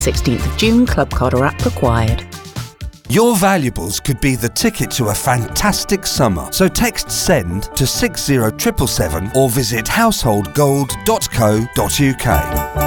16th of June, club card or app required. Your valuables could be the ticket to a fantastic summer. So text SEND to 60777 or visit householdgold.co.uk.